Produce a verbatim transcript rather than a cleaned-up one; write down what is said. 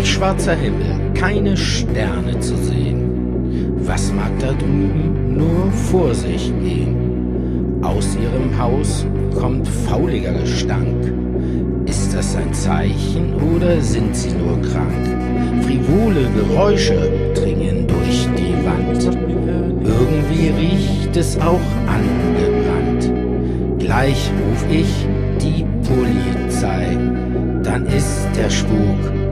Pechschwarzer Himmel, keine Sterne zu sehen. Was mag da drüben nur vor sich gehen? Aus ihrem Haus kommt fauliger Gestank. Ist das ein Zeichen oder sind sie nur krank? Frivole Geräusche dringen durch die Wand. Irgendwie riecht es auch angebrannt. Gleich ruf ich die Polizei, dann ist der Spuk